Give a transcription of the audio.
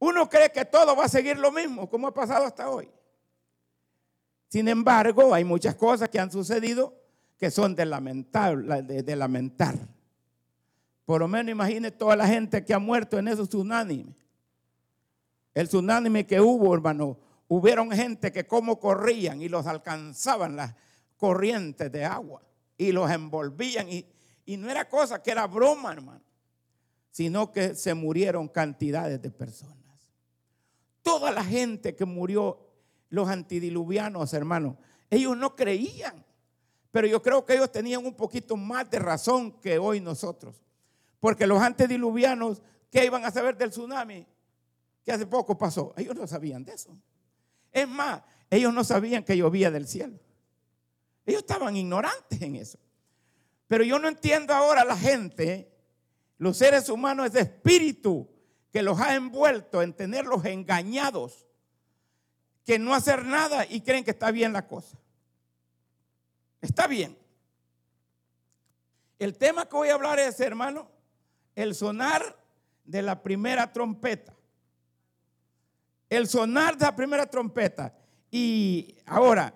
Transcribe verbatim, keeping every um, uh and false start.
Uno cree que todo va a seguir lo mismo, como ha pasado hasta hoy. Sin embargo, hay muchas cosas que han sucedido que son de lamentar, de, de lamentar. Por lo menos imagine toda la gente que ha muerto en esos tsunamis. El tsunami que hubo, hermano, hubieron gente que como corrían y los alcanzaban las corrientes de agua y los envolvían. Y, y no era cosa que era broma, hermano, sino que se murieron cantidades de personas. Toda la gente que murió, los antidiluvianos, hermano, ellos no creían. Pero yo creo que ellos tenían un poquito más de razón que hoy nosotros. Porque los antediluvianos, ¿qué iban a saber del tsunami que hace poco pasó? Ellos no sabían de eso. Es más, ellos no sabían que llovía del cielo. Ellos estaban ignorantes en eso. Pero yo no entiendo ahora a la gente, los seres humanos, ese espíritu que los ha envuelto en tenerlos engañados, que no hacer nada y creen que está bien la cosa. Está bien. El tema que voy a hablar es, hermano, el sonar de la primera trompeta. El sonar de la primera trompeta. Y ahora,